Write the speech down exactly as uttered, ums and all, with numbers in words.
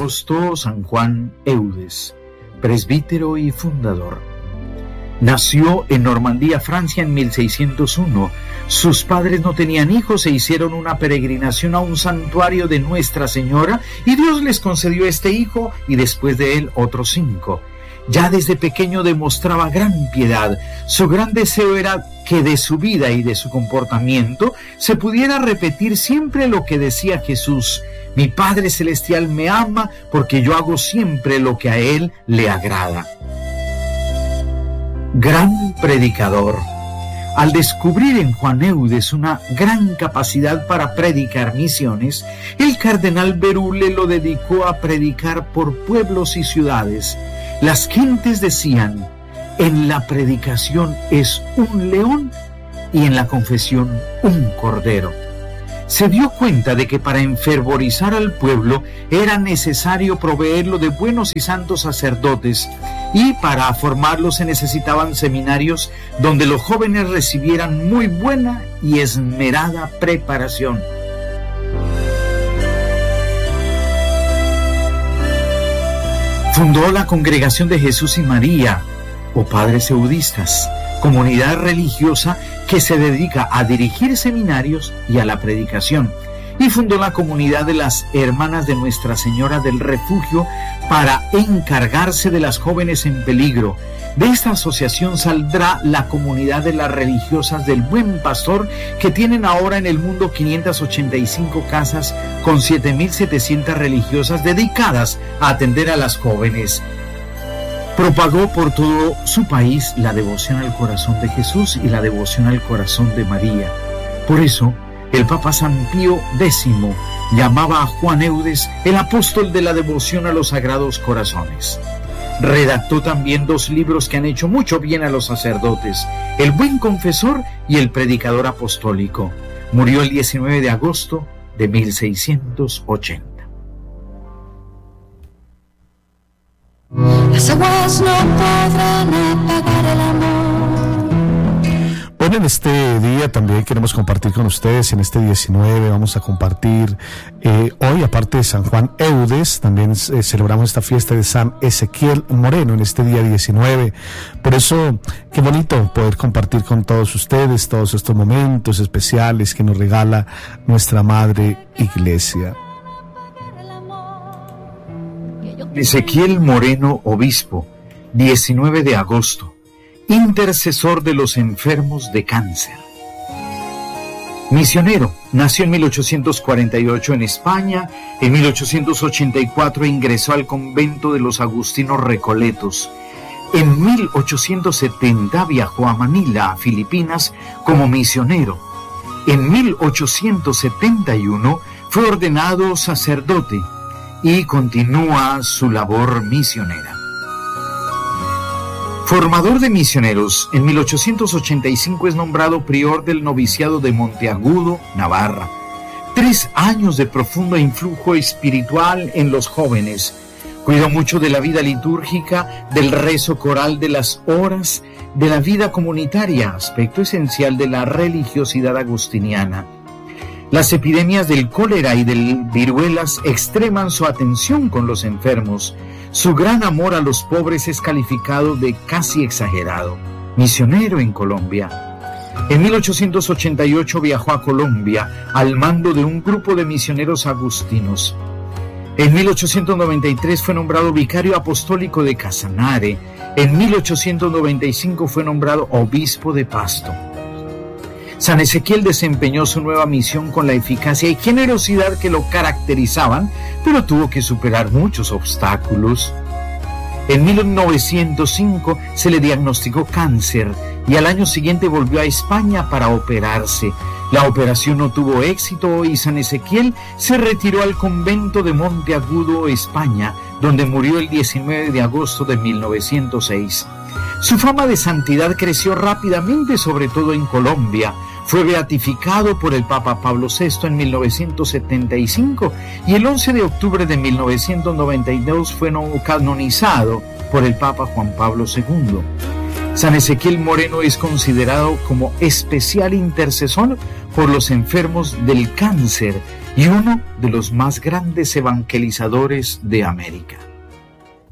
agosto, San Juan Eudes, presbítero y fundador. Nació en Normandía, Francia, en mil seiscientos uno. Sus padres no tenían hijos e hicieron una peregrinación a un santuario de Nuestra Señora y Dios les concedió este hijo y después de él otros cinco. Ya desde pequeño demostraba gran piedad. Su gran deseo era que de su vida y de su comportamiento se pudiera repetir siempre lo que decía Jesús: mi Padre Celestial me ama porque yo hago siempre lo que a Él le agrada. Gran predicador. Al descubrir en Juan Eudes una gran capacidad para predicar misiones, el cardenal Berulle lo dedicó a predicar por pueblos y ciudades. Las gentes decían: en la predicación es un león y en la confesión un cordero. Se dio cuenta de que para enfervorizar al pueblo era necesario proveerlo de buenos y santos sacerdotes, y para formarlos se necesitaban seminarios donde los jóvenes recibieran muy buena y esmerada preparación. Fundó la Congregación de Jesús y María, o Padres Eudistas, comunidad religiosa que se dedica a dirigir seminarios y a la predicación, y fundó la comunidad de las Hermanas de Nuestra Señora del Refugio para encargarse de las jóvenes en peligro. De esta asociación saldrá la comunidad de las religiosas del Buen Pastor, que tienen ahora en el mundo quinientas ochenta y cinco casas con siete mil setecientas religiosas dedicadas a atender a las jóvenes. Propagó por todo su país la devoción al corazón de Jesús y la devoción al corazón de María. Por eso, el Papa San Pío Décimo llamaba a Juan Eudes el apóstol de la devoción a los sagrados corazones. Redactó también dos libros que han hecho mucho bien a los sacerdotes: El Buen Confesor y El Predicador Apostólico. Murió el diecinueve de agosto de mil seiscientos ochenta. Las aguas no podrán apagar el amor. Bueno, en este día también queremos compartir con ustedes. En este diecinueve vamos a compartir eh, hoy, aparte de San Juan Eudes, también eh, celebramos esta fiesta de San Ezequiel Moreno en este día diecinueve. Por eso, qué bonito poder compartir con todos ustedes todos estos momentos especiales que nos regala nuestra Madre Iglesia. Ezequiel Moreno, obispo, diecinueve de agosto, intercesor de los enfermos de cáncer. Misionero, nació en mil ochocientos cuarenta y ocho en España. En mil ochocientos ochenta y cuatro ingresó al convento de los agustinos recoletos. En mil ochocientos setenta viajó a Manila, Filipinas, como misionero. En mil ochocientos setenta y uno fue ordenado sacerdote y continúa su labor misionera. Formador de misioneros, en mil ochocientos ochenta y cinco es nombrado prior del noviciado de Monteagudo, Navarra. Tres años de profundo influjo espiritual en los jóvenes. Cuidó mucho de la vida litúrgica, del rezo coral de las horas, de la vida comunitaria, aspecto esencial de la religiosidad agustiniana. Las epidemias del cólera y del viruelas extreman su atención con los enfermos. Su gran amor a los pobres es calificado de casi exagerado. Misionero en Colombia. En mil ochocientos ochenta y ocho viajó a Colombia al mando de un grupo de misioneros agustinos. En mil ochocientos noventa y tres fue nombrado vicario apostólico de Casanare. En mil ochocientos noventa y cinco fue nombrado obispo de Pasto. San Ezequiel desempeñó su nueva misión con la eficacia y generosidad que lo caracterizaban, pero tuvo que superar muchos obstáculos. En mil novecientos cinco se le diagnosticó cáncer y al año siguiente volvió a España para operarse. La operación no tuvo éxito y San Ezequiel se retiró al convento de Monteagudo, España, donde murió el diecinueve de agosto de mil novecientos seis. Su fama de santidad creció rápidamente, sobre todo en Colombia. Fue beatificado por el Papa Pablo sexto en mil novecientos setenta y cinco y el once de octubre de mil novecientos noventa y dos fue canonizado por el Papa Juan Pablo segundo. San Ezequiel Moreno es considerado como especial intercesor por los enfermos del cáncer y uno de los más grandes evangelizadores de América.